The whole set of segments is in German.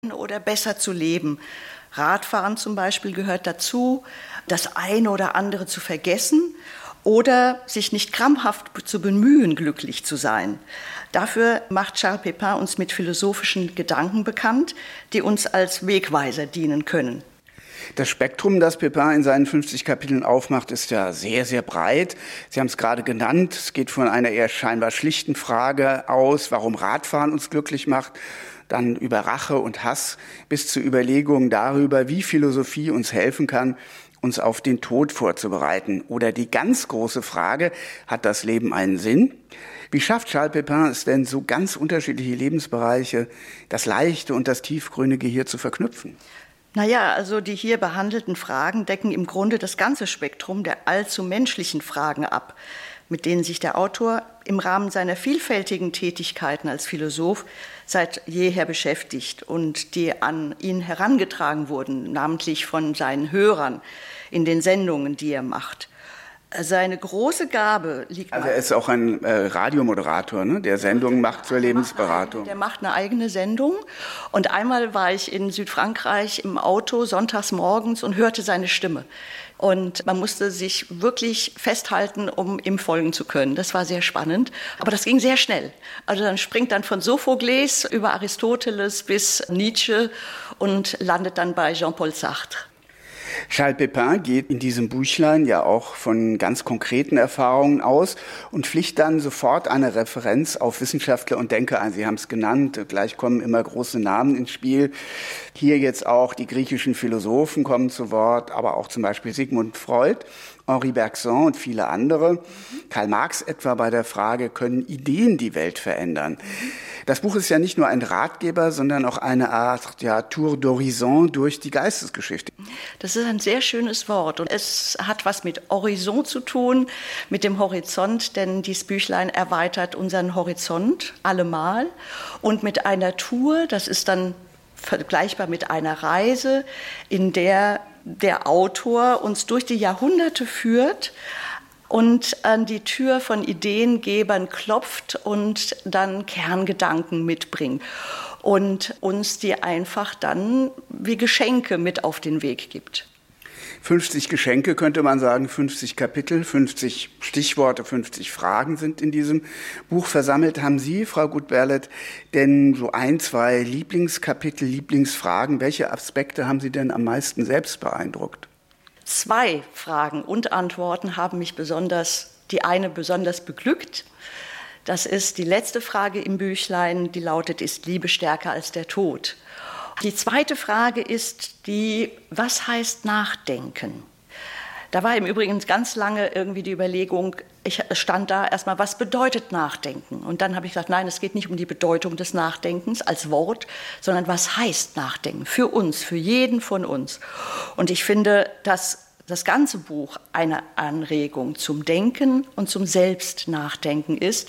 oder besser zu leben. Radfahren zum Beispiel gehört dazu, das eine oder andere zu vergessen oder sich nicht krampfhaft zu bemühen, glücklich zu sein. Dafür macht Charles Pépin uns mit philosophischen Gedanken bekannt, die uns als Wegweiser dienen können. Das Spektrum, das Pépin in seinen 50 Kapiteln aufmacht, ist ja sehr, sehr breit. Sie haben es gerade genannt. Es geht von einer eher scheinbar schlichten Frage aus, warum Radfahren uns glücklich macht, dann über Rache und Hass bis zu Überlegungen darüber, wie Philosophie uns helfen kann, uns auf den Tod vorzubereiten. Oder die ganz große Frage, hat das Leben einen Sinn? Wie schafft Charles Pépin es denn, so ganz unterschiedliche Lebensbereiche, das Leichte und das Tiefgründige hier zu verknüpfen? Naja, also die hier behandelten Fragen decken im Grunde das ganze Spektrum der allzu menschlichen Fragen ab, mit denen sich der Autor im Rahmen seiner vielfältigen Tätigkeiten als Philosoph seit jeher beschäftigt und die an ihn herangetragen wurden, namentlich von seinen Hörern in den Sendungen, die er macht. Seine große Gabe liegt... Also er ist auch ein Radiomoderator, ne? Der Sendungen macht zur Lebensberatung. Der macht eine eigene Sendung. Und einmal war ich in Südfrankreich im Auto sonntags morgens und hörte seine Stimme. Und man musste sich wirklich festhalten, um ihm folgen zu können. Das war sehr spannend. Aber das ging sehr schnell. Also dann springt dann von Sophokles über Aristoteles bis Nietzsche und landet dann bei Jean-Paul Sartre. Charles Pépin geht in diesem Büchlein ja auch von ganz konkreten Erfahrungen aus und pflicht dann sofort eine Referenz auf Wissenschaftler und Denker ein. Sie haben es genannt, gleich kommen immer große Namen ins Spiel. Hier jetzt auch die griechischen Philosophen kommen zu Wort, aber auch zum Beispiel Sigmund Freud, Henri Bergson und viele andere. Karl Marx etwa bei der Frage, können Ideen die Welt verändern? Das Buch ist ja nicht nur ein Ratgeber, sondern auch eine Art Tour d'Horizon durch die Geistesgeschichte. Das ist ein sehr schönes Wort und es hat was mit Horizont zu tun, mit dem Horizont, denn dieses Büchlein erweitert unseren Horizont allemal und mit einer Tour, das ist dann vergleichbar mit einer Reise, in der der Autor uns durch die Jahrhunderte führt und an die Tür von Ideengebern klopft und dann Kerngedanken mitbringt und uns die einfach dann wie Geschenke mit auf den Weg gibt. 50 Geschenke könnte man sagen, 50 Kapitel, 50 Stichworte, 50 Fragen sind in diesem Buch versammelt. Haben Sie, Frau Gut-Berlet, denn so ein, zwei Lieblingskapitel, Lieblingsfragen? Welche Aspekte haben Sie denn am meisten selbst beeindruckt? 2 Fragen und Antworten haben mich die eine besonders beglückt. Das ist die letzte Frage im Büchlein, die lautet, ist Liebe stärker als der Tod? Die zweite Frage ist was heißt Nachdenken? Da war im Übrigen ganz lange irgendwie die Überlegung, ich stand da erstmal, was bedeutet Nachdenken? Und dann habe ich gesagt, nein, es geht nicht um die Bedeutung des Nachdenkens als Wort, sondern was heißt Nachdenken? Für uns, für jeden von uns. Und ich finde, dass das ganze Buch eine Anregung zum Denken und zum Selbstnachdenken ist,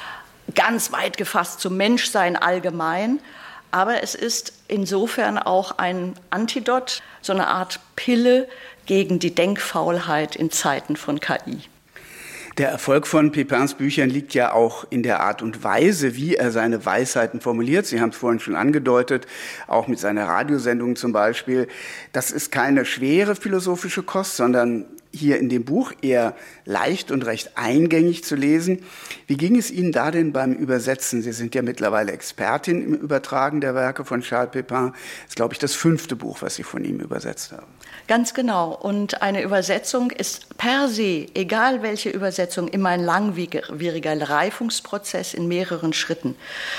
ganz weit gefasst zum Menschsein allgemein, aber es ist insofern auch ein Antidot, so eine Art Pille gegen die Denkfaulheit in Zeiten von KI. Der Erfolg von Pépins Büchern liegt ja auch in der Art und Weise, wie er seine Weisheiten formuliert. Sie haben es vorhin schon angedeutet, auch mit seiner Radiosendung zum Beispiel. Das ist keine schwere philosophische Kost, sondern hier in dem Buch eher leicht und recht eingängig zu lesen. Wie ging es Ihnen da denn beim Übersetzen? Sie sind ja mittlerweile Expertin im Übertragen der Werke von Charles Pépin. Das ist, glaube ich, das 5. Buch, was Sie von ihm übersetzt haben. Ganz genau. Und eine Übersetzung ist per se, egal welche Übersetzung, immer ein langwieriger Reifungsprozess in mehreren Schritten.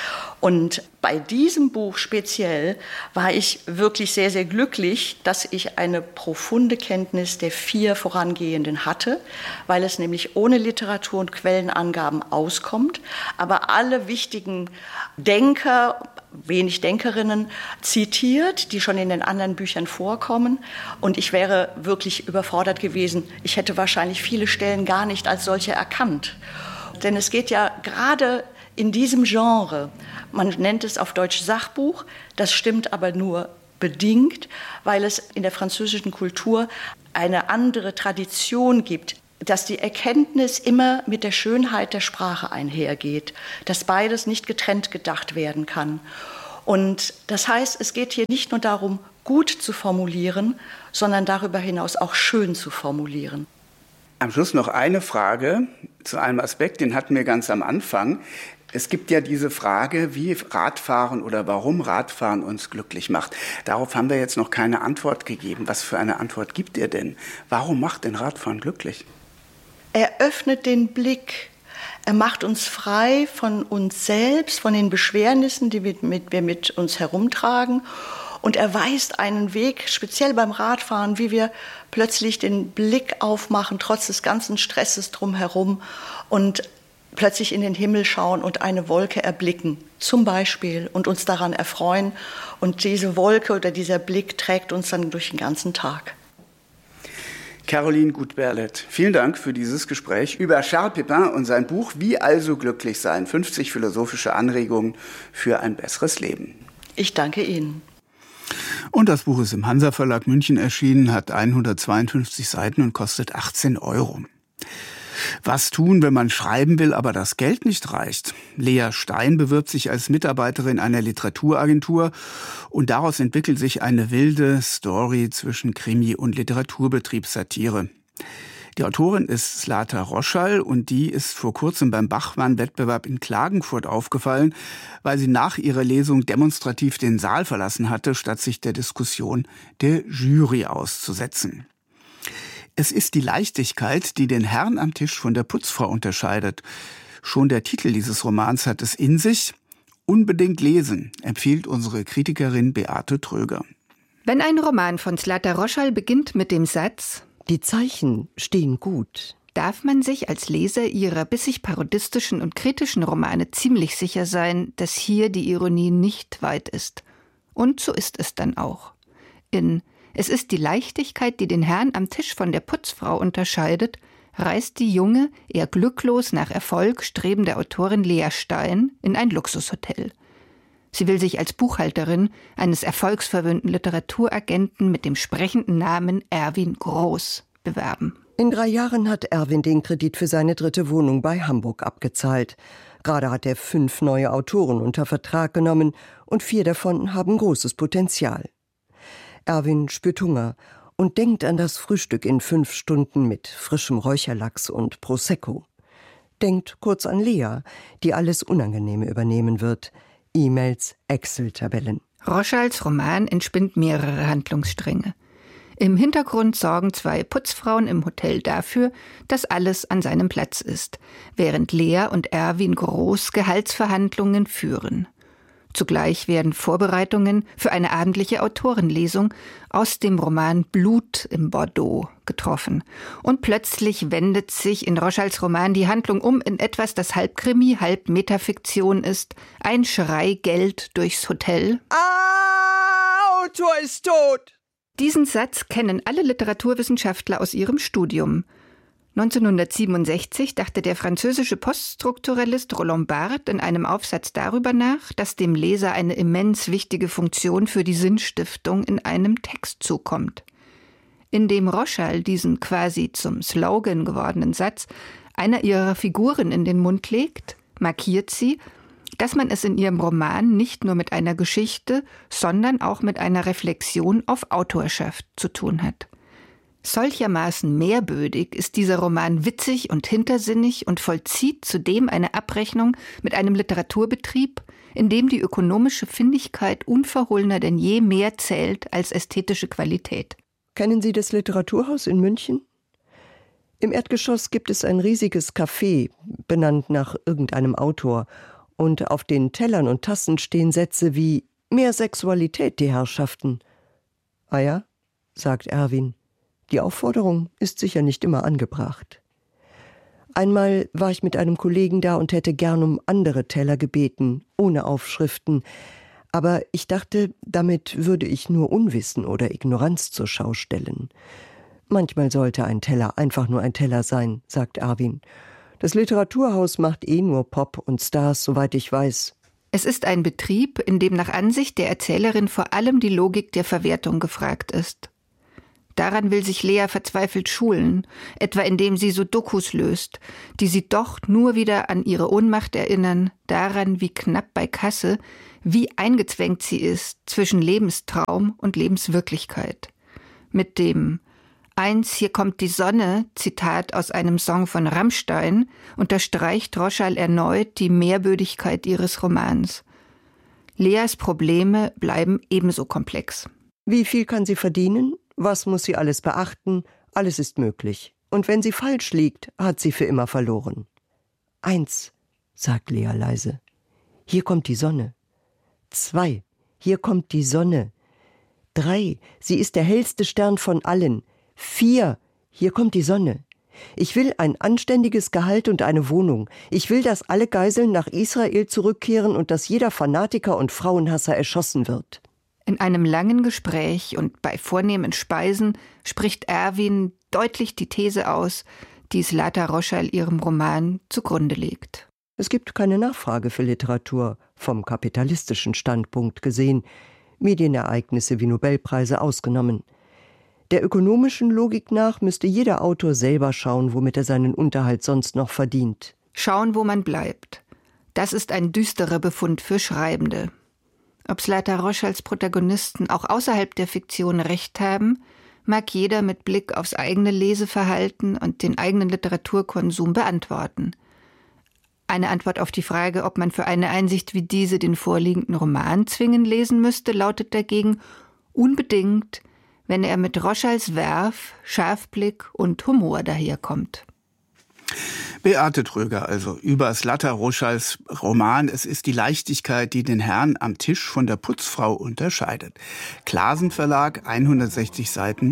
Und bei diesem Buch speziell war ich wirklich sehr, sehr glücklich, dass ich eine profunde Kenntnis der 4 vorangehenden hatte, weil es nämlich ohne Literatur- und Quellenangaben auskommt, aber alle wichtigen Denker, wenig Denkerinnen zitiert, die schon in den anderen Büchern vorkommen. Und ich wäre wirklich überfordert gewesen. Ich hätte wahrscheinlich viele Stellen gar nicht als solche erkannt. Denn es geht ja gerade in diesem Genre, man nennt es auf Deutsch Sachbuch, das stimmt aber nur bedingt, weil es in der französischen Kultur eine andere Tradition gibt, dass die Erkenntnis immer mit der Schönheit der Sprache einhergeht, dass beides nicht getrennt gedacht werden kann. Und das heißt, es geht hier nicht nur darum, gut zu formulieren, sondern darüber hinaus auch schön zu formulieren. Am Schluss noch eine Frage zu einem Aspekt, den hatten wir ganz am Anfang. Es gibt ja diese Frage, wie Radfahren oder warum Radfahren uns glücklich macht. Darauf haben wir jetzt noch keine Antwort gegeben. Was für eine Antwort gibt ihr denn? Warum macht denn Radfahren glücklich? Er öffnet den Blick. Er macht uns frei von uns selbst, von den Beschwernissen, die wir mit uns herumtragen. Und er weist einen Weg, speziell beim Radfahren, wie wir plötzlich den Blick aufmachen, trotz des ganzen Stresses drumherum und plötzlich in den Himmel schauen und eine Wolke erblicken, zum Beispiel, und uns daran erfreuen. Und diese Wolke oder dieser Blick trägt uns dann durch den ganzen Tag. Caroline Gut-Berlet, vielen Dank für dieses Gespräch über Charles Pépin und sein Buch Wie also glücklich sein? 50 philosophische Anregungen für ein besseres Leben. Ich danke Ihnen. Und das Buch ist im Hansa Verlag München erschienen, hat 152 Seiten und kostet 18 €. Was tun, wenn man schreiben will, aber das Geld nicht reicht? Lea Stein bewirbt sich als Mitarbeiterin einer Literaturagentur und daraus entwickelt sich eine wilde Story zwischen Krimi und Literaturbetriebssatire. Die Autorin ist Zlata Roschall und die ist vor kurzem beim Bachmann-Wettbewerb in Klagenfurt aufgefallen, weil sie nach ihrer Lesung demonstrativ den Saal verlassen hatte, statt sich der Diskussion der Jury auszusetzen. Es ist die Leichtigkeit, die den Herrn am Tisch von der Putzfrau unterscheidet. Schon der Titel dieses Romans hat es in sich. Unbedingt lesen, empfiehlt unsere Kritikerin Beate Tröger. Wenn ein Roman von Zlata Roschall beginnt mit dem Satz „Die Zeichen stehen gut“, darf man sich als Leser ihrer bissig parodistischen und kritischen Romane ziemlich sicher sein, dass hier die Ironie nicht weit ist. Und so ist es dann auch. Es ist die Leichtigkeit, die den Herrn am Tisch von der Putzfrau unterscheidet, reist die junge, eher glücklos nach Erfolg strebende Autorin Lea Stein in ein Luxushotel. Sie will sich als Buchhalterin eines erfolgsverwöhnten Literaturagenten mit dem sprechenden Namen Erwin Groß bewerben. In 3 Jahren hat Erwin den Kredit für seine 3. Wohnung bei Hamburg abgezahlt. Gerade hat er 5 neue Autoren unter Vertrag genommen und 4 davon haben großes Potenzial. Erwin spürt Hunger und denkt an das Frühstück in 5 Stunden mit frischem Räucherlachs und Prosecco. Denkt kurz an Lea, die alles Unangenehme übernehmen wird. E-Mails, Excel-Tabellen. Roschalls Roman entspinnt mehrere Handlungsstränge. Im Hintergrund sorgen 2 Putzfrauen im Hotel dafür, dass alles an seinem Platz ist, während Lea und Erwin Groß Gehaltsverhandlungen führen. Zugleich werden Vorbereitungen für eine abendliche Autorenlesung aus dem Roman Blut im Bordeaux getroffen. Und plötzlich wendet sich in Roschalls Roman die Handlung um in etwas, das halb Krimi, halb Metafiktion ist. Ein Schrei Geld durchs Hotel. Autor ist tot! Diesen Satz kennen alle Literaturwissenschaftler aus ihrem Studium. 1967 dachte der französische Poststrukturalist Roland Barthes in einem Aufsatz darüber nach, dass dem Leser eine immens wichtige Funktion für die Sinnstiftung in einem Text zukommt. Indem Roschall diesen quasi zum Slogan gewordenen Satz einer ihrer Figuren in den Mund legt, markiert sie, dass man es in ihrem Roman nicht nur mit einer Geschichte, sondern auch mit einer Reflexion auf Autorschaft zu tun hat. Solchermaßen mehrbödig ist dieser Roman witzig und hintersinnig und vollzieht zudem eine Abrechnung mit einem Literaturbetrieb, in dem die ökonomische Findigkeit unverhohlener denn je mehr zählt als ästhetische Qualität. Kennen Sie das Literaturhaus in München? Im Erdgeschoss gibt es ein riesiges Café, benannt nach irgendeinem Autor. Und auf den Tellern und Tassen stehen Sätze wie »Mehr Sexualität, die Herrschaften«. Ah ja, sagt Erwin. Die Aufforderung ist sicher nicht immer angebracht. Einmal war ich mit einem Kollegen da und hätte gern um andere Teller gebeten, ohne Aufschriften. Aber ich dachte, damit würde ich nur Unwissen oder Ignoranz zur Schau stellen. Manchmal sollte ein Teller einfach nur ein Teller sein, sagt Erwin. Das Literaturhaus macht nur Pop und Stars, soweit ich weiß. Es ist ein Betrieb, in dem nach Ansicht der Erzählerin vor allem die Logik der Verwertung gefragt ist. Daran will sich Lea verzweifelt schulen, etwa indem sie Sudokus löst, die sie doch nur wieder an ihre Ohnmacht erinnern, daran, wie knapp bei Kasse wie eingezwängt sie ist zwischen Lebenstraum und Lebenswirklichkeit. Mit dem hier kommt die Sonne, Zitat aus einem Song von Rammstein, unterstreicht Roschall erneut die Mehrbödigkeit ihres Romans. Leas Probleme bleiben ebenso komplex. Wie viel kann sie verdienen? Was muss sie alles beachten? Alles ist möglich. Und wenn sie falsch liegt, hat sie für immer verloren. 1, sagt Lea leise. Hier kommt die Sonne. 2, hier kommt die Sonne. 3, sie ist der hellste Stern von allen. 4, hier kommt die Sonne. Ich will ein anständiges Gehalt und eine Wohnung. Ich will, dass alle Geiseln nach Israel zurückkehren und dass jeder Fanatiker und Frauenhasser erschossen wird. In einem langen Gespräch und bei vornehmen Speisen spricht Erwin deutlich die These aus, die Zlata Roschall ihrem Roman zugrunde legt. Es gibt keine Nachfrage für Literatur, vom kapitalistischen Standpunkt gesehen, Medienereignisse wie Nobelpreise ausgenommen. Der ökonomischen Logik nach müsste jeder Autor selber schauen, womit er seinen Unterhalt sonst noch verdient. Schauen, wo man bleibt. Das ist ein düsterer Befund für Schreibende. Ob Zlata Roschalls Protagonisten auch außerhalb der Fiktion recht haben, mag jeder mit Blick aufs eigene Leseverhalten und den eigenen Literaturkonsum beantworten. Eine Antwort auf die Frage, ob man für eine Einsicht wie diese den vorliegenden Roman zwingend lesen müsste, lautet dagegen unbedingt, wenn er mit Roschalls Werf, Scharfblick und Humor daherkommt. Beate Tröger, also über Zlata Roschalls Roman Es ist die Leichtigkeit, die den Herrn am Tisch von der Putzfrau unterscheidet. Clasen Verlag, 160 Seiten,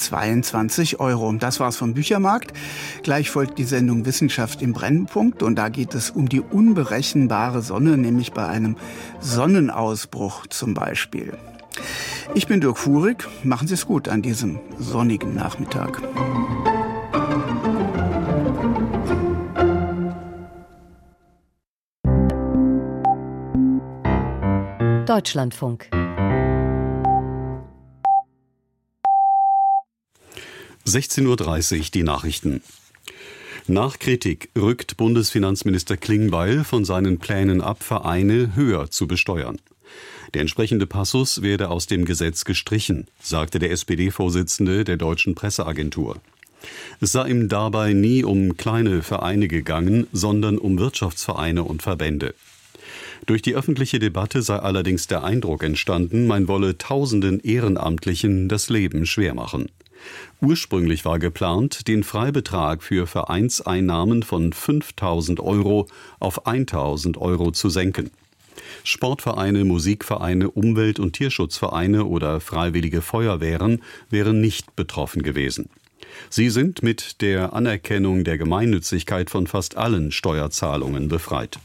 22 €. Das war's vom Büchermarkt. Gleich folgt die Sendung Wissenschaft im Brennpunkt und da geht es um die unberechenbare Sonne, nämlich bei einem Sonnenausbruch zum Beispiel. Ich bin Dirk Fuhrig. Machen Sie es gut an diesem sonnigen Nachmittag. Deutschlandfunk. 16:30 Uhr die Nachrichten. Nach Kritik rückt Bundesfinanzminister Klingbeil von seinen Plänen ab, Vereine höher zu besteuern. Der entsprechende Passus werde aus dem Gesetz gestrichen, sagte der SPD-Vorsitzende der Deutschen Presseagentur. Es sei ihm dabei nie um kleine Vereine gegangen, sondern um Wirtschaftsvereine und Verbände. Durch die öffentliche Debatte sei allerdings der Eindruck entstanden, man wolle tausenden Ehrenamtlichen das Leben schwer machen. Ursprünglich war geplant, den Freibetrag für Vereinseinnahmen von 5.000 € auf 1.000 € zu senken. Sportvereine, Musikvereine, Umwelt- und Tierschutzvereine oder freiwillige Feuerwehren wären nicht betroffen gewesen. Sie sind mit der Anerkennung der Gemeinnützigkeit von fast allen Steuerzahlungen befreit.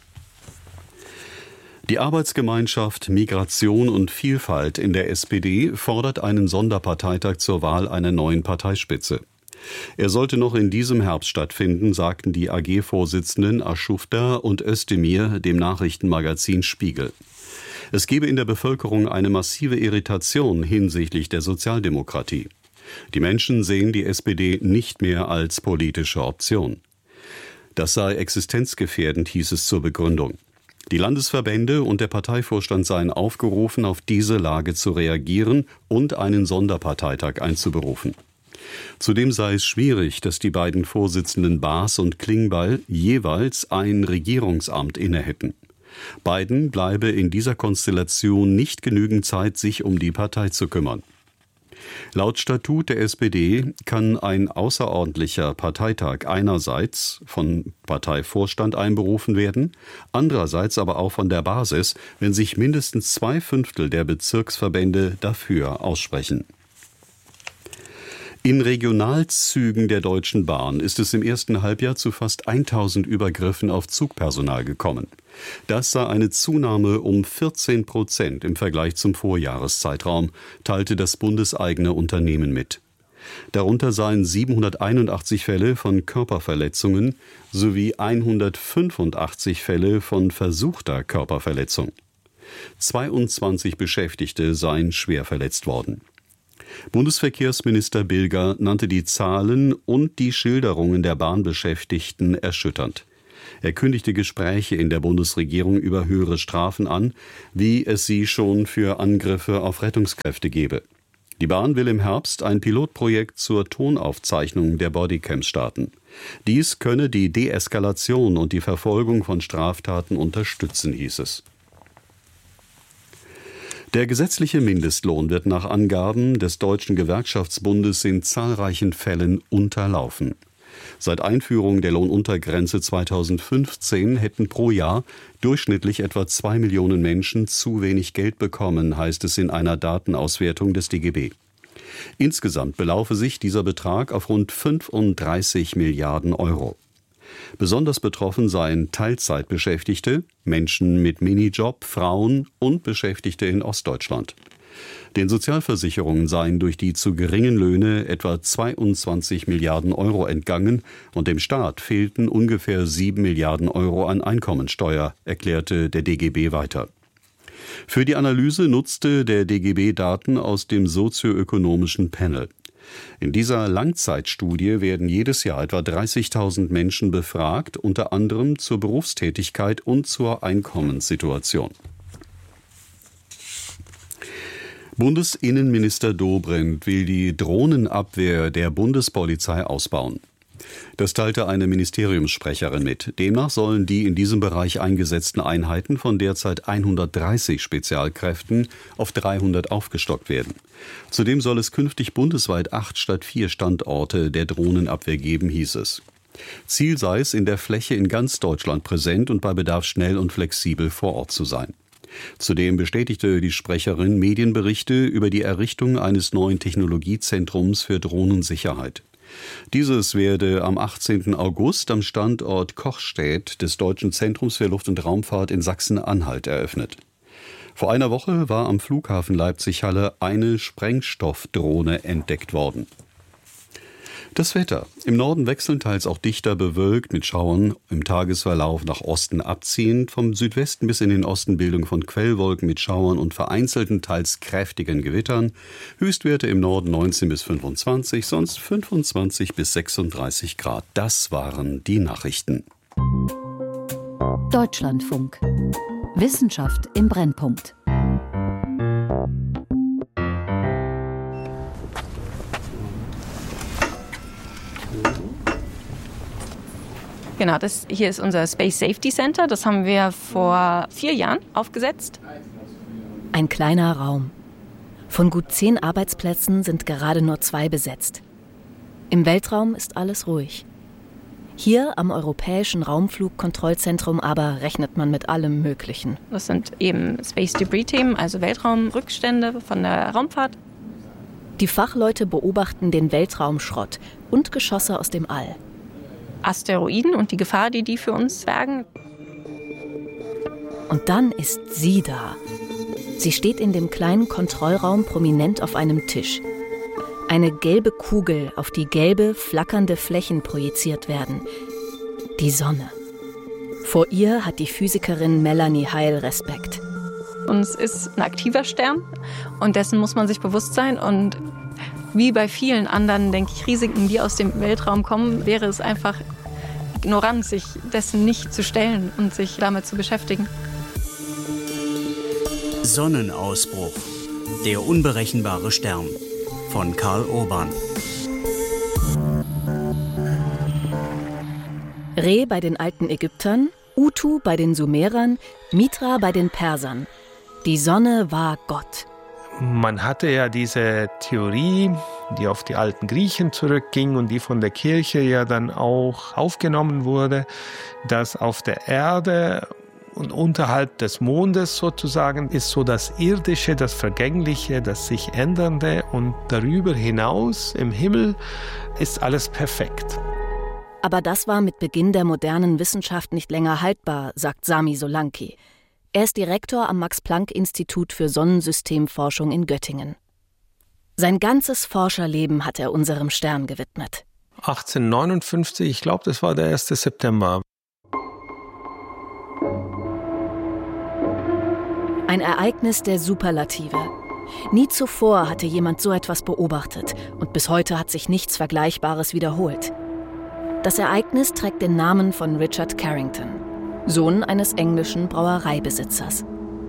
Die Arbeitsgemeinschaft Migration und Vielfalt in der SPD fordert einen Sonderparteitag zur Wahl einer neuen Parteispitze. Er sollte noch in diesem Herbst stattfinden, sagten die AG-Vorsitzenden Aschufta und Özdemir dem Nachrichtenmagazin Spiegel. Es gebe in der Bevölkerung eine massive Irritation hinsichtlich der Sozialdemokratie. Die Menschen sehen die SPD nicht mehr als politische Option. Das sei existenzgefährdend, hieß es zur Begründung. Die Landesverbände und der Parteivorstand seien aufgerufen, auf diese Lage zu reagieren und einen Sonderparteitag einzuberufen. Zudem sei es schwierig, dass die beiden Vorsitzenden Baas und Klingbeil jeweils ein Regierungsamt innehätten. Beiden bleibe in dieser Konstellation nicht genügend Zeit, sich um die Partei zu kümmern. Laut Statut der SPD kann ein außerordentlicher Parteitag einerseits von Parteivorstand einberufen werden, andererseits aber auch von der Basis, wenn sich mindestens 2/5 der Bezirksverbände dafür aussprechen. In Regionalzügen der Deutschen Bahn ist es im ersten Halbjahr zu fast 1.000 Übergriffen auf Zugpersonal gekommen. Das sei eine Zunahme um 14% im Vergleich zum Vorjahreszeitraum, teilte das bundeseigene Unternehmen mit. Darunter seien 781 Fälle von Körperverletzungen sowie 185 Fälle von versuchter Körperverletzung. 22 Beschäftigte seien schwer verletzt worden. Bundesverkehrsminister Bilger nannte die Zahlen und die Schilderungen der Bahnbeschäftigten erschütternd. Er kündigte Gespräche in der Bundesregierung über höhere Strafen an, wie es sie schon für Angriffe auf Rettungskräfte gebe. Die Bahn will im Herbst ein Pilotprojekt zur Tonaufzeichnung der Bodycams starten. Dies könne die Deeskalation und die Verfolgung von Straftaten unterstützen, hieß es. Der gesetzliche Mindestlohn wird nach Angaben des Deutschen Gewerkschaftsbundes in zahlreichen Fällen unterlaufen. Seit Einführung der Lohnuntergrenze 2015 hätten pro Jahr durchschnittlich etwa 2 Millionen Menschen zu wenig Geld bekommen, heißt es in einer Datenauswertung des DGB. Insgesamt belaufe sich dieser Betrag auf rund 35 Milliarden Euro. Besonders betroffen seien Teilzeitbeschäftigte, Menschen mit Minijob, Frauen und Beschäftigte in Ostdeutschland. Den Sozialversicherungen seien durch die zu geringen Löhne etwa 22 Milliarden Euro entgangen und dem Staat fehlten ungefähr 7 Milliarden Euro an Einkommensteuer, erklärte der DGB weiter. Für die Analyse nutzte der DGB Daten aus dem sozioökonomischen Panel. In dieser Langzeitstudie werden jedes Jahr etwa 30.000 Menschen befragt, unter anderem zur Berufstätigkeit und zur Einkommenssituation. Bundesinnenminister Dobrindt will die Drohnenabwehr der Bundespolizei ausbauen. Das teilte eine Ministeriumssprecherin mit. Demnach sollen die in diesem Bereich eingesetzten Einheiten von derzeit 130 Spezialkräften auf 300 aufgestockt werden. Zudem soll es künftig bundesweit 8 statt 4 Standorte der Drohnenabwehr geben, hieß es. Ziel sei es, in der Fläche in ganz Deutschland präsent und bei Bedarf schnell und flexibel vor Ort zu sein. Zudem bestätigte die Sprecherin Medienberichte über die Errichtung eines neuen Technologiezentrums für Drohnensicherheit. Dieses werde am 18. August am Standort Kochstedt des Deutschen Zentrums für Luft- und Raumfahrt in Sachsen-Anhalt eröffnet. Vor einer Woche war am Flughafen Leipzig-Halle eine Sprengstoffdrohne entdeckt worden. Das Wetter. Im Norden wechselnd teils auch dichter bewölkt mit Schauern, im Tagesverlauf nach Osten abziehend, vom Südwesten bis in den Osten Bildung von Quellwolken mit Schauern und vereinzelten, teils kräftigen Gewittern. Höchstwerte im Norden 19 bis 25, sonst 25 bis 36 Grad. Das waren die Nachrichten. Deutschlandfunk. Wissenschaft im Brennpunkt. Genau, das hier ist unser Space Safety Center. Das haben wir vor 4 Jahren aufgesetzt. Ein kleiner Raum. Von gut 10 Arbeitsplätzen sind gerade nur 2 besetzt. Im Weltraum ist alles ruhig. Hier am Europäischen Raumflugkontrollzentrum aber rechnet man mit allem Möglichen. Das sind eben Space Debris-Themen, also Weltraumrückstände von der Raumfahrt. Die Fachleute beobachten den Weltraumschrott und Geschosse aus dem All. Asteroiden und die Gefahr, die für uns bergen. Und dann ist sie da. Sie steht in dem kleinen Kontrollraum prominent auf einem Tisch. Eine gelbe Kugel, auf die gelbe, flackernde Flächen projiziert werden. Die Sonne. Vor ihr hat die Physikerin Melanie Heil Respekt. Uns ist ein aktiver Stern und dessen muss man sich bewusst sein. Und wie bei vielen anderen, denke ich, Risiken, die aus dem Weltraum kommen, wäre es einfach ignorant, sich dessen nicht zu stellen und sich damit zu beschäftigen. Sonnenausbruch. Der unberechenbare Stern. Von Karl Urban. Re bei den alten Ägyptern, Utu bei den Sumerern, Mitra bei den Persern. Die Sonne war Gott. Man hatte ja diese Theorie, die auf die alten Griechen zurückging und die von der Kirche ja dann auch aufgenommen wurde, dass auf der Erde und unterhalb des Mondes sozusagen ist so das Irdische, das Vergängliche, das sich Ändernde und darüber hinaus im Himmel ist alles perfekt. Aber das war mit Beginn der modernen Wissenschaft nicht länger haltbar, sagt Sami Solanki. Er ist Direktor am Max-Planck-Institut für Sonnensystemforschung in Göttingen. Sein ganzes Forscherleben hat er unserem Stern gewidmet. 1859, ich glaube, das war der 1. September. Ein Ereignis der Superlative. Nie zuvor hatte jemand so etwas beobachtet und bis heute hat sich nichts Vergleichbares wiederholt. Das Ereignis trägt den Namen von Richard Carrington, Sohn eines englischen Brauereibesitzers.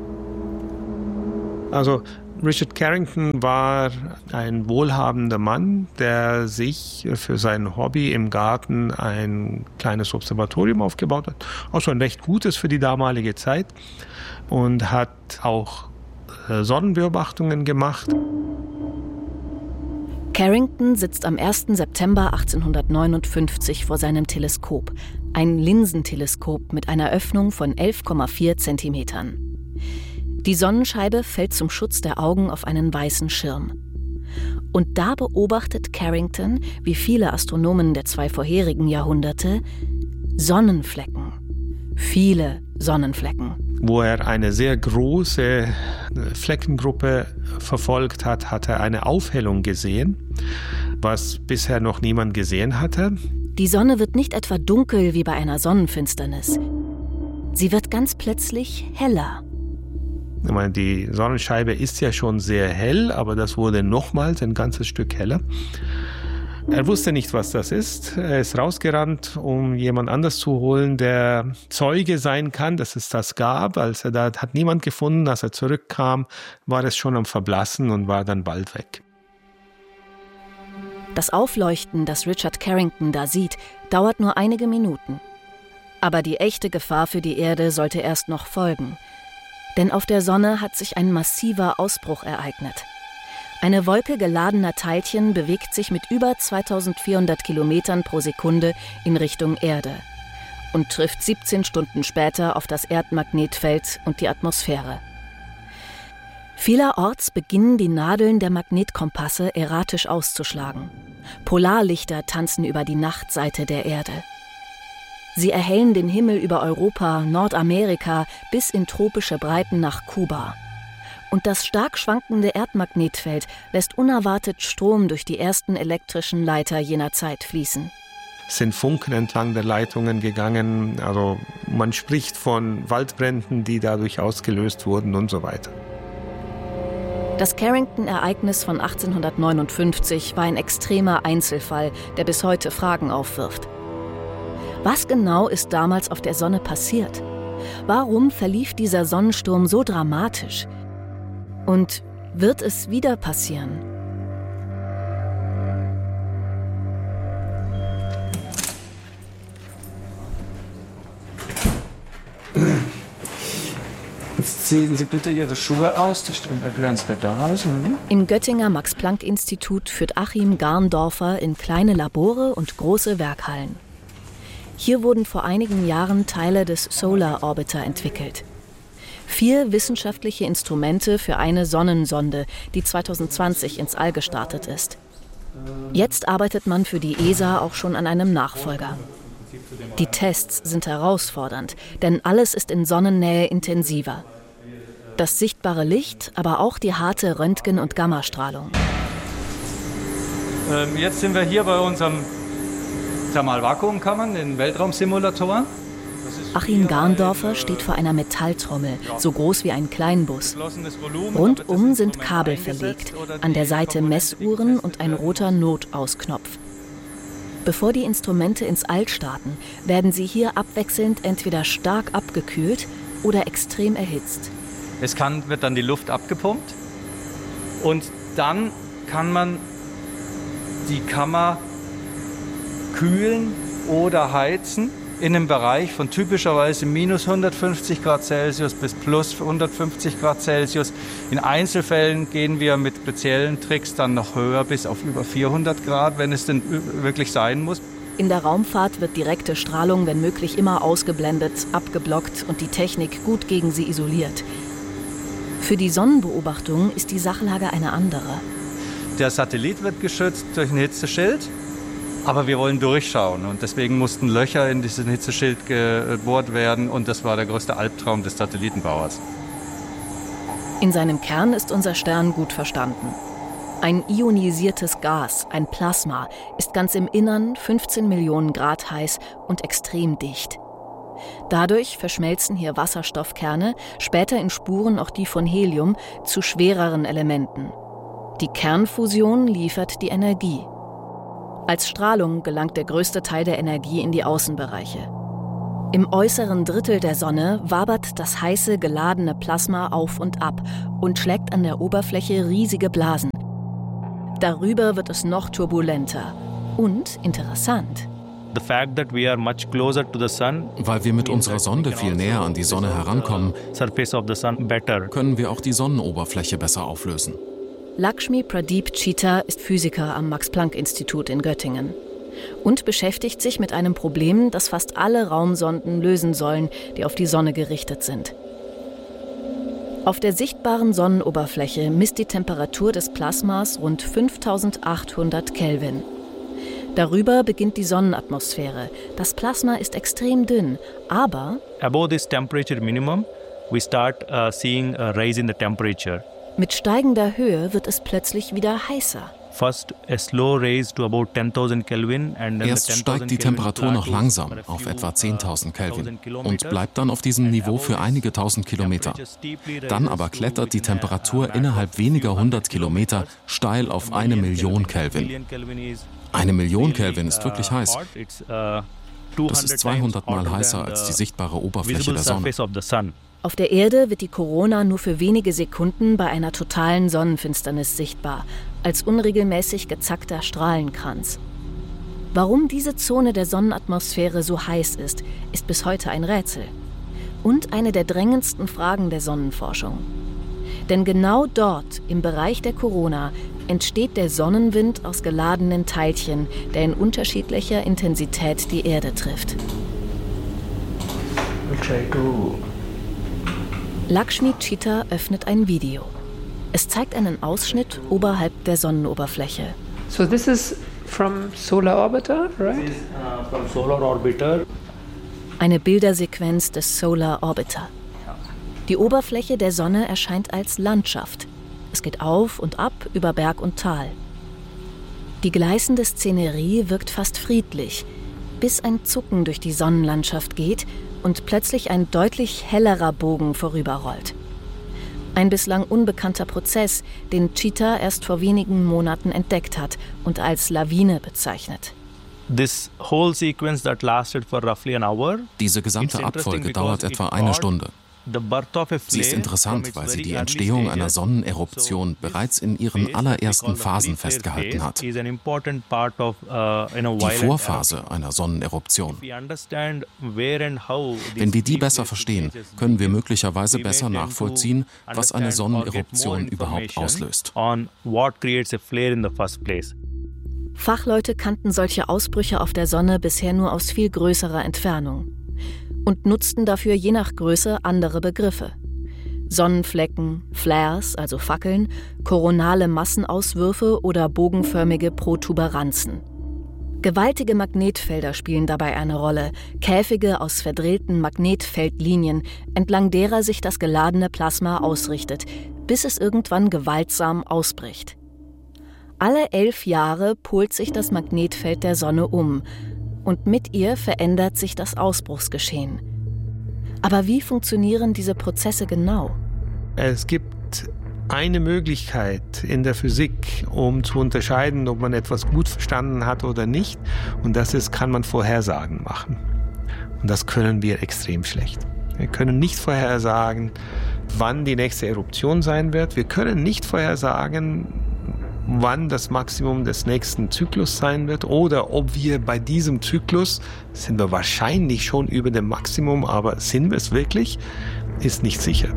Also Richard Carrington war ein wohlhabender Mann, der sich für sein Hobby im Garten ein kleines Observatorium aufgebaut hat. Auch schon recht gutes für die damalige Zeit. Und hat auch Sonnenbeobachtungen gemacht. Carrington sitzt am 1. September 1859 vor seinem Teleskop. Ein Linsenteleskop mit einer Öffnung von 11,4 Zentimetern. Die Sonnenscheibe fällt zum Schutz der Augen auf einen weißen Schirm. Und da beobachtet Carrington, wie viele Astronomen der 2 vorherigen Jahrhunderte, Sonnenflecken. Viele Sonnenflecken. Wo er eine sehr große Fleckengruppe verfolgt hat, hat er eine Aufhellung gesehen, was bisher noch niemand gesehen hatte. Die Sonne wird nicht etwa dunkel wie bei einer Sonnenfinsternis. Sie wird ganz plötzlich heller. Ich meine, die Sonnenscheibe ist ja schon sehr hell, aber das wurde nochmals ein ganzes Stück heller. Er wusste nicht, was das ist. Er ist rausgerannt, um jemand anders zu holen, der Zeuge sein kann, dass es das gab. Als er da hat niemand gefunden. Als er zurückkam, war es schon am Verblassen und war dann bald weg. Das Aufleuchten, das Richard Carrington da sieht, dauert nur einige Minuten. Aber die echte Gefahr für die Erde sollte erst noch folgen. Denn auf der Sonne hat sich ein massiver Ausbruch ereignet. Eine Wolke geladener Teilchen bewegt sich mit über 2400 Kilometern pro Sekunde in Richtung Erde und trifft 17 Stunden später auf das Erdmagnetfeld und die Atmosphäre. Vielerorts beginnen die Nadeln der Magnetkompasse erratisch auszuschlagen. Polarlichter tanzen über die Nachtseite der Erde. Sie erhellen den Himmel über Europa, Nordamerika bis in tropische Breiten nach Kuba. Und das stark schwankende Erdmagnetfeld lässt unerwartet Strom durch die ersten elektrischen Leiter jener Zeit fließen. Es sind Funken entlang der Leitungen gegangen. Also man spricht von Waldbränden, die dadurch ausgelöst wurden und so weiter. Das Carrington-Ereignis von 1859 war ein extremer Einzelfall, der bis heute Fragen aufwirft. Was genau ist damals auf der Sonne passiert? Warum verlief dieser Sonnensturm so dramatisch? Und wird es wieder passieren? Jetzt ziehen Sie bitte Ihre Schuhe aus, das erklären Sie da aus. Im Göttinger Max-Planck-Institut führt Achim Garndorfer in kleine Labore und große Werkhallen. Hier wurden vor einigen Jahren Teile des Solar Orbiter entwickelt. 4 wissenschaftliche Instrumente für eine Sonnensonde, die 2020 ins All gestartet ist. Jetzt arbeitet man für die ESA auch schon an einem Nachfolger. Die Tests sind herausfordernd, denn alles ist in Sonnennähe intensiver. Das sichtbare Licht, aber auch die harte Röntgen- und Gammastrahlung. Jetzt sind wir hier bei unserem Thermalvakuumkammern, den Weltraumsimulatoren. Achim Garndorfer steht vor einer Metalltrommel, so groß wie ein Kleinbus. Rundum sind Kabel verlegt, an der Seite Messuhren und ein roter Notausknopf. Bevor die Instrumente ins All starten, werden sie hier abwechselnd entweder stark abgekühlt oder extrem erhitzt. Wird dann die Luft abgepumpt und dann kann man die Kammer kühlen oder heizen in einem Bereich von typischerweise minus 150 Grad Celsius bis plus 150 Grad Celsius. In Einzelfällen gehen wir mit speziellen Tricks dann noch höher bis auf über 400 Grad, wenn es denn wirklich sein muss. In der Raumfahrt wird direkte Strahlung, wenn möglich, immer ausgeblendet, abgeblockt und die Technik gut gegen sie isoliert. Für die Sonnenbeobachtung ist die Sachlage eine andere. Der Satellit wird geschützt durch ein Hitzeschild. Aber wir wollen durchschauen und deswegen mussten Löcher in diesen Hitzeschild gebohrt werden und das war der größte Albtraum des Satellitenbauers. In seinem Kern ist unser Stern gut verstanden. Ein ionisiertes Gas, ein Plasma, ist ganz im Innern 15 Millionen Grad heiß und extrem dicht. Dadurch verschmelzen hier Wasserstoffkerne, später in Spuren auch die von Helium, zu schwereren Elementen. Die Kernfusion liefert die Energie. Als Strahlung gelangt der größte Teil der Energie in die Außenbereiche. Im äußeren Drittel der Sonne wabert das heiße, geladene Plasma auf und ab und schlägt an der Oberfläche riesige Blasen. Darüber wird es noch turbulenter und interessant. Weil wir mit unserer Sonde viel näher an die Sonne herankommen, können wir auch die Sonnenoberfläche besser auflösen. Lakshmi Pradeep Chita ist Physiker am Max-Planck-Institut in Göttingen und beschäftigt sich mit einem Problem, das fast alle Raumsonden lösen sollen, die auf die Sonne gerichtet sind. Auf der sichtbaren Sonnenoberfläche misst die Temperatur des Plasmas rund 5800 Kelvin. Darüber beginnt die Sonnenatmosphäre. Das Plasma ist extrem dünn, aber above this temperature minimum, we start seeing a rise in the temperature. Mit steigender Höhe wird es plötzlich wieder heißer. First a slow rise to about 10,000 Kelvin and then Erst steigt die Temperatur noch langsam auf etwa 10.000 Kelvin und bleibt dann auf diesem Niveau für einige tausend Kilometer. Dann aber klettert die Temperatur innerhalb weniger 100 Kilometer steil auf 1 Million Kelvin. 1 Million Kelvin ist wirklich heiß. Das ist 200 Mal heißer als die sichtbare Oberfläche der Sonne. Auf der Erde wird die Korona nur für wenige Sekunden bei einer totalen Sonnenfinsternis sichtbar, als unregelmäßig gezackter Strahlenkranz. Warum diese Zone der Sonnenatmosphäre so heiß ist, ist bis heute ein Rätsel. Und eine der drängendsten Fragen der Sonnenforschung. Denn genau dort, im Bereich der Korona, entsteht der Sonnenwind aus geladenen Teilchen, der in unterschiedlicher Intensität die Erde trifft. Lakshmi Chita öffnet ein Video. Es zeigt einen Ausschnitt oberhalb der Sonnenoberfläche. So this is from Solar Orbiter, right? This is from Solar Orbiter. Eine Bildersequenz des Solar Orbiter. Die Oberfläche der Sonne erscheint als Landschaft. Es geht auf und ab über Berg und Tal. Die gleißende Szenerie wirkt fast friedlich, bis ein Zucken durch die Sonnenlandschaft geht und plötzlich ein deutlich hellerer Bogen vorüberrollt. Ein bislang unbekannter Prozess, den Chita erst vor wenigen Monaten entdeckt hat und als Lawine bezeichnet. Diese gesamte Abfolge dauert etwa eine Stunde. Sie ist interessant, weil sie die Entstehung einer Sonneneruption bereits in ihren allerersten Phasen festgehalten hat. Die Vorphase einer Sonneneruption. Wenn wir die besser verstehen, können wir möglicherweise besser nachvollziehen, was eine Sonneneruption überhaupt auslöst. Fachleute kannten solche Ausbrüche auf der Sonne bisher nur aus viel größerer Entfernung und nutzten dafür je nach Größe andere Begriffe. Sonnenflecken, Flares, also Fackeln, koronale Massenauswürfe oder bogenförmige Protuberanzen. Gewaltige Magnetfelder spielen dabei eine Rolle, Käfige aus verdrehten Magnetfeldlinien, entlang derer sich das geladene Plasma ausrichtet, bis es irgendwann gewaltsam ausbricht. Alle 11 Jahre polt sich das Magnetfeld der Sonne um und mit ihr verändert sich das Ausbruchsgeschehen. Aber wie funktionieren diese Prozesse genau? Es gibt eine Möglichkeit in der Physik, um zu unterscheiden, ob man etwas gut verstanden hat oder nicht. Und das ist, kann man Vorhersagen machen. Und das können wir extrem schlecht. Wir können nicht vorhersagen, wann die nächste Eruption sein wird. Wir können nicht vorhersagen, wann das Maximum des nächsten Zyklus sein wird oder ob wir bei diesem Zyklus, sind wir wahrscheinlich schon über dem Maximum, aber sind wir es wirklich, ist nicht sicher.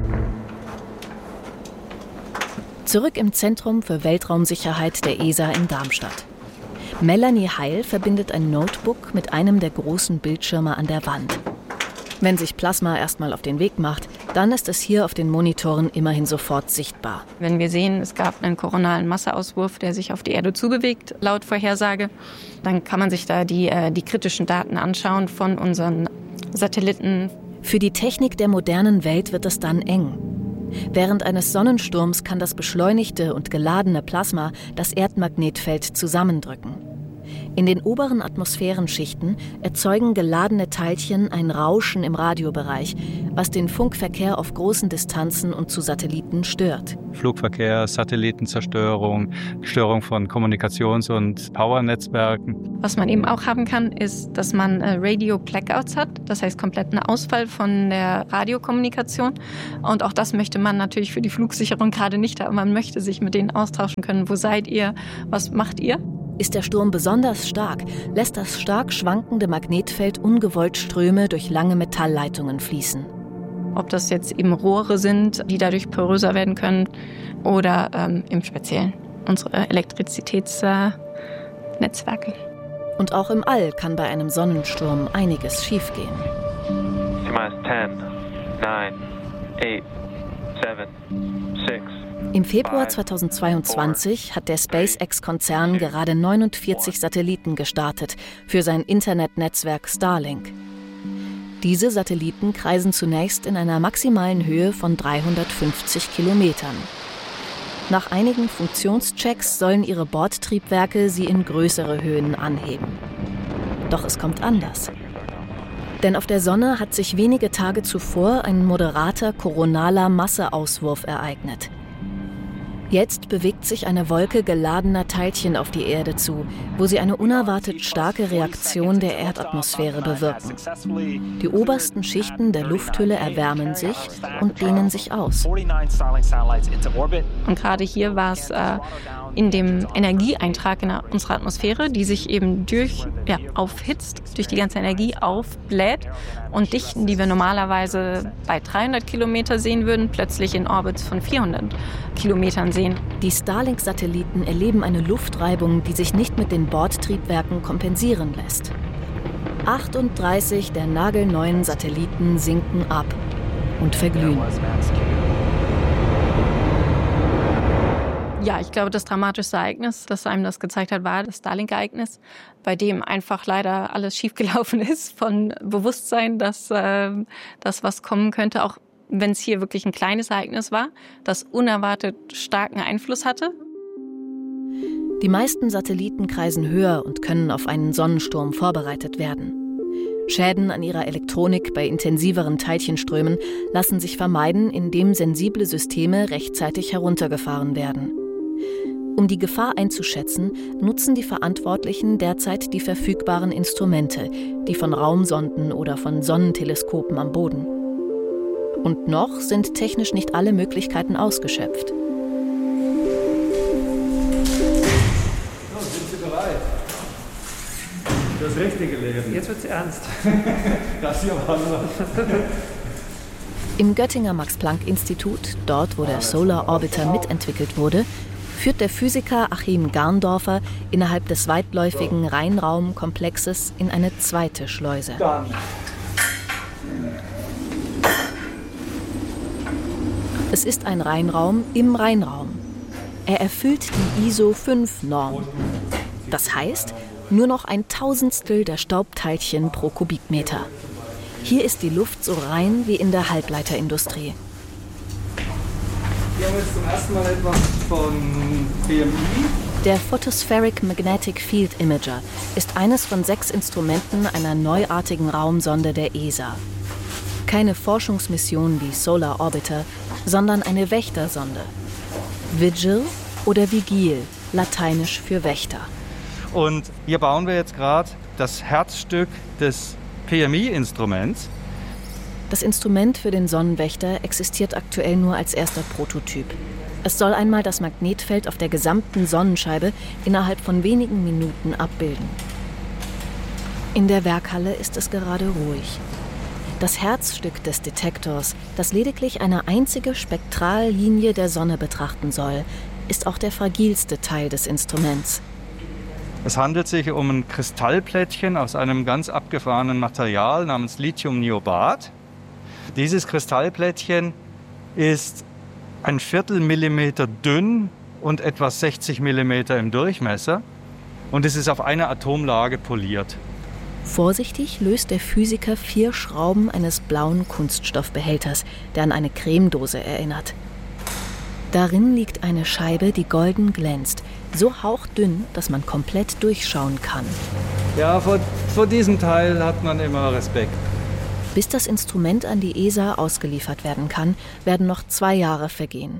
Zurück im Zentrum für Weltraumsicherheit der ESA in Darmstadt. Melanie Heil verbindet ein Notebook mit einem der großen Bildschirme an der Wand. Wenn sich Plasma erstmal auf den Weg macht, dann ist es hier auf den Monitoren immerhin sofort sichtbar. Wenn wir sehen, es gab einen koronalen Masseauswurf, der sich auf die Erde zubewegt, laut Vorhersage, dann kann man sich da die kritischen Daten anschauen von unseren Satelliten. Für die Technik der modernen Welt wird es dann eng. Während eines Sonnensturms kann das beschleunigte und geladene Plasma das Erdmagnetfeld zusammendrücken. In den oberen Atmosphärenschichten erzeugen geladene Teilchen ein Rauschen im Radiobereich, was den Funkverkehr auf großen Distanzen und zu Satelliten stört. Flugverkehr, Satellitenzerstörung, Störung von Kommunikations- und Powernetzwerken. Was man eben auch haben kann, ist, dass man Radio-Blackouts hat, das heißt kompletten Ausfall von der Radiokommunikation. Und auch das möchte man natürlich für die Flugsicherung gerade nicht haben. Man möchte sich mit denen austauschen können. Wo seid ihr? Was macht ihr? Ist der Sturm besonders stark, lässt das stark schwankende Magnetfeld ungewollt Ströme durch lange Metallleitungen fließen. Ob das jetzt eben Rohre sind, die dadurch poröser werden können, oder im Speziellen unsere Elektrizitätsnetzwerke. Und auch im All kann bei einem Sonnensturm einiges schiefgehen. 10, 9, 8, 7, 6. Im Februar 2022 hat der SpaceX-Konzern gerade 49 Satelliten gestartet für sein Internetnetzwerk Starlink. Diese Satelliten kreisen zunächst in einer maximalen Höhe von 350 Kilometern. Nach einigen Funktionschecks sollen ihre Bordtriebwerke sie in größere Höhen anheben. Doch es kommt anders. Denn auf der Sonne hat sich wenige Tage zuvor ein moderater koronaler Masseauswurf ereignet. Jetzt bewegt sich eine Wolke geladener Teilchen auf die Erde zu, wo sie eine unerwartet starke Reaktion der Erdatmosphäre bewirken. Die obersten Schichten der Lufthülle erwärmen sich und dehnen sich aus. Und gerade hier war es in dem Energieeintrag in unserer Atmosphäre, die sich eben aufhitzt, durch die ganze Energie aufbläht und Dichten, die wir normalerweise bei 300 Kilometer sehen würden, plötzlich in Orbits von 400 Kilometern sehen. Die Starlink-Satelliten erleben eine Luftreibung, die sich nicht mit den Bordtriebwerken kompensieren lässt. 38 der nagelneuen Satelliten sinken ab und verglühen. Ja, ich glaube, das dramatischste Ereignis, das einem das gezeigt hat, war das Starlink-Ereignis, bei dem einfach leider alles schiefgelaufen ist von Bewusstsein, dass das was kommen könnte, auch wenn es hier wirklich ein kleines Ereignis war, das unerwartet starken Einfluss hatte. Die meisten Satelliten kreisen höher und können auf einen Sonnensturm vorbereitet werden. Schäden an ihrer Elektronik bei intensiveren Teilchenströmen lassen sich vermeiden, indem sensible Systeme rechtzeitig heruntergefahren werden. Um die Gefahr einzuschätzen, nutzen die Verantwortlichen derzeit die verfügbaren Instrumente, die von Raumsonden oder von Sonnenteleskopen am Boden. Und noch sind technisch nicht alle Möglichkeiten ausgeschöpft. So, sind Sie bereit? Das richtige Leben. Jetzt wird's ernst. Das hier war nur. Im Göttinger Max-Planck-Institut, dort wo der Solar Orbiter mitentwickelt wurde, führt der Physiker Achim Garndorfer innerhalb des weitläufigen Rheinraumkomplexes in eine zweite Schleuse. Es ist ein Rheinraum im Rheinraum. Er erfüllt die ISO-5-Norm. Das heißt, nur noch 1/1000 der Staubteilchen pro Kubikmeter. Hier ist die Luft so rein wie in der Halbleiterindustrie. Hier haben wir jetzt zum ersten Mal etwas von PMI. Der Photospheric Magnetic Field Imager ist eines von 6 Instrumenten einer neuartigen Raumsonde der ESA. Keine Forschungsmission wie Solar Orbiter, sondern eine Wächtersonde. Vigil oder Vigil, lateinisch für Wächter. Und hier bauen wir jetzt gerade das Herzstück des PMI-Instruments. Das Instrument für den Sonnenwächter existiert aktuell nur als erster Prototyp. Es soll einmal das Magnetfeld auf der gesamten Sonnenscheibe innerhalb von wenigen Minuten abbilden. In der Werkhalle ist es gerade ruhig. Das Herzstück des Detektors, das lediglich eine einzige Spektrallinie der Sonne betrachten soll, ist auch der fragilste Teil des Instruments. Es handelt sich um ein Kristallplättchen aus einem ganz abgefahrenen Material namens Lithiumniobat. Dieses Kristallplättchen ist 1/4 Millimeter dünn und etwa 60 Millimeter im Durchmesser. Und es ist auf einer Atomlage poliert. Vorsichtig löst der Physiker 4 Schrauben eines blauen Kunststoffbehälters, der an eine Cremedose erinnert. Darin liegt eine Scheibe, die golden glänzt, so hauchdünn, dass man komplett durchschauen kann. Ja, vor diesem Teil hat man immer Respekt. Bis das Instrument an die ESA ausgeliefert werden kann, werden noch 2 Jahre vergehen.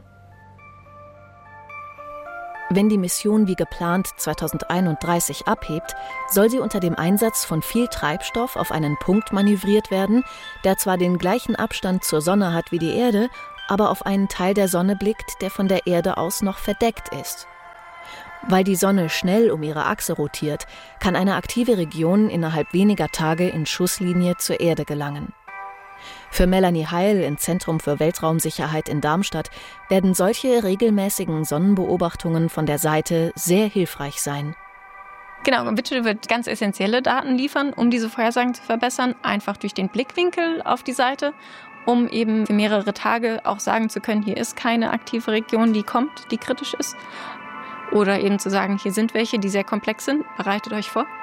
Wenn die Mission wie geplant 2031 abhebt, soll sie unter dem Einsatz von viel Treibstoff auf einen Punkt manövriert werden, der zwar den gleichen Abstand zur Sonne hat wie die Erde, aber auf einen Teil der Sonne blickt, der von der Erde aus noch verdeckt ist. Weil die Sonne schnell um ihre Achse rotiert, kann eine aktive Region innerhalb weniger Tage in Schusslinie zur Erde gelangen. Für Melanie Heil im Zentrum für Weltraumsicherheit in Darmstadt werden solche regelmäßigen Sonnenbeobachtungen von der Seite sehr hilfreich sein. Genau, Vigil wird ganz essentielle Daten liefern, um diese Vorhersagen zu verbessern, einfach durch den Blickwinkel auf die Seite, um eben für mehrere Tage auch sagen zu können, hier ist keine aktive Region, die kommt, die kritisch ist. Oder eben zu sagen, hier sind welche, die sehr komplex sind, bereitet euch vor.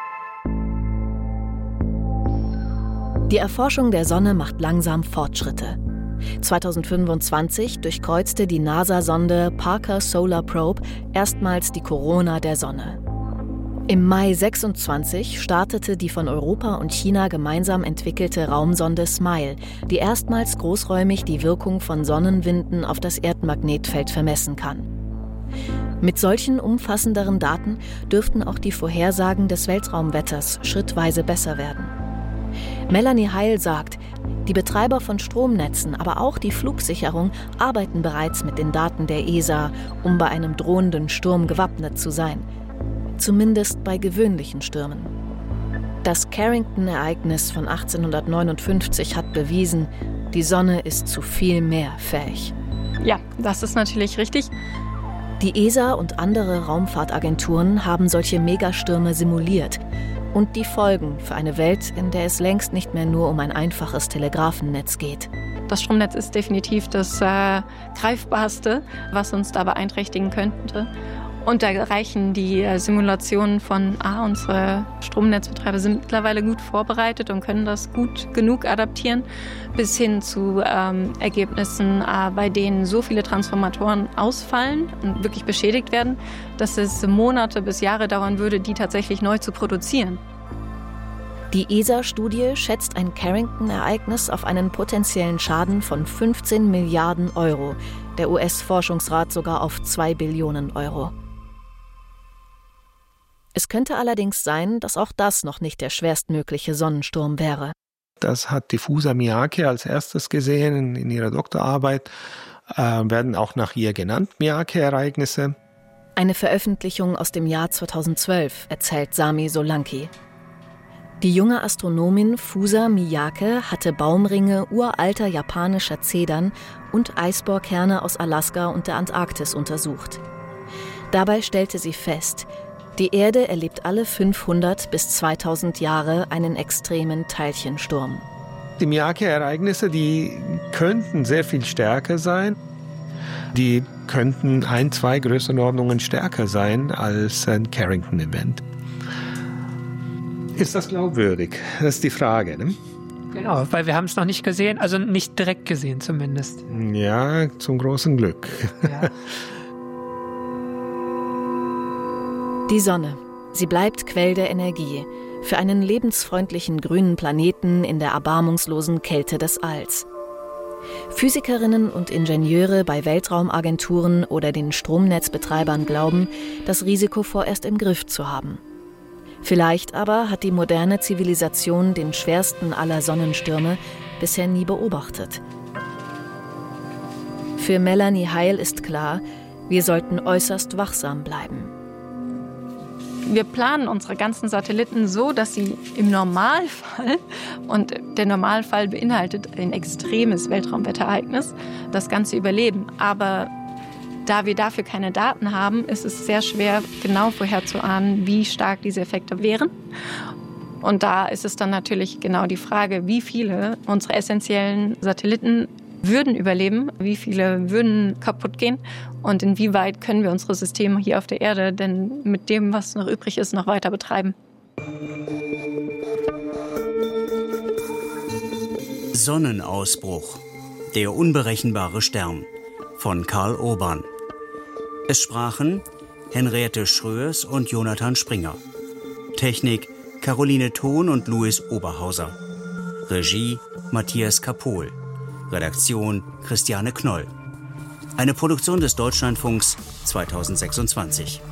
Die Erforschung der Sonne macht langsam Fortschritte. 2025 durchkreuzte die NASA-Sonde Parker Solar Probe erstmals die Korona der Sonne. Im Mai 26 startete die von Europa und China gemeinsam entwickelte Raumsonde SMILE, die erstmals großräumig die Wirkung von Sonnenwinden auf das Erdmagnetfeld vermessen kann. Mit solchen umfassenderen Daten dürften auch die Vorhersagen des Weltraumwetters schrittweise besser werden. Melanie Heil sagt, die Betreiber von Stromnetzen, aber auch die Flugsicherung arbeiten bereits mit den Daten der ESA, um bei einem drohenden Sturm gewappnet zu sein. Zumindest bei gewöhnlichen Stürmen. Das Carrington-Ereignis von 1859 hat bewiesen, die Sonne ist zu viel mehr fähig. Ja, das ist natürlich richtig. Die ESA und andere Raumfahrtagenturen haben solche Megastürme simuliert und die Folgen für eine Welt, in der es längst nicht mehr nur um ein einfaches Telegrafennetz geht. Das Stromnetz ist definitiv das greifbarste, was uns da beeinträchtigen könnte. Und da reichen die Simulationen von unsere Stromnetzbetreiber sind mittlerweile gut vorbereitet und können das gut genug adaptieren, bis hin zu Ergebnissen, bei denen so viele Transformatoren ausfallen und wirklich beschädigt werden, dass es Monate bis Jahre dauern würde, die tatsächlich neu zu produzieren. Die ESA-Studie schätzt ein Carrington-Ereignis auf einen potenziellen Schaden von 15 Milliarden Euro, der US-Forschungsrat sogar auf 2 Billionen Euro. Es könnte allerdings sein, dass auch das noch nicht der schwerstmögliche Sonnensturm wäre. Das hat die Fusa Miyake als erstes gesehen in ihrer Doktorarbeit, werden auch nach ihr genannt, Miyake-Ereignisse. Eine Veröffentlichung aus dem Jahr 2012, erzählt Sami Solanki. Die junge Astronomin Fusa Miyake hatte Baumringe uralter japanischer Zedern und Eisbohrkerne aus Alaska und der Antarktis untersucht. Dabei stellte sie fest, die Erde erlebt alle 500 bis 2000 Jahre einen extremen Teilchensturm. Die Miyake-Ereignisse, die könnten sehr viel stärker sein. Die könnten 1-2 Größenordnungen stärker sein als ein Carrington-Event. Ist das glaubwürdig? Das ist die Frage, ne? Genau, weil wir haben es noch nicht gesehen, also nicht direkt gesehen zumindest. Ja, zum großen Glück. Ja. Die Sonne. Sie bleibt Quell der Energie für einen lebensfreundlichen grünen Planeten in der erbarmungslosen Kälte des Alls. Physikerinnen und Ingenieure bei Weltraumagenturen oder den Stromnetzbetreibern glauben, das Risiko vorerst im Griff zu haben. Vielleicht aber hat die moderne Zivilisation den schwersten aller Sonnenstürme bisher nie beobachtet. Für Melanie Heil ist klar, wir sollten äußerst wachsam bleiben. Wir planen unsere ganzen Satelliten so, dass sie im Normalfall, und der Normalfall beinhaltet ein extremes Weltraumwetterereignis, das Ganze überleben. Aber da wir dafür keine Daten haben, ist es sehr schwer, genau vorherzuahnen, wie stark diese Effekte wären. Und da ist es dann natürlich genau die Frage, wie viele unserer essentiellen Satelliten würden überleben, wie viele würden kaputt gehen und inwieweit können wir unsere Systeme hier auf der Erde denn mit dem, was noch übrig ist, noch weiter betreiben. Sonnenausbruch. Der unberechenbare Stern. von Karl Urban. Es sprachen Henriette Schröers und Jonathan Springer. Technik Caroline Thon und Louis Oberhauser. Regie Matthias Kapohl. Redaktion Christiane Knoll. Eine Produktion des Deutschlandfunks 2026.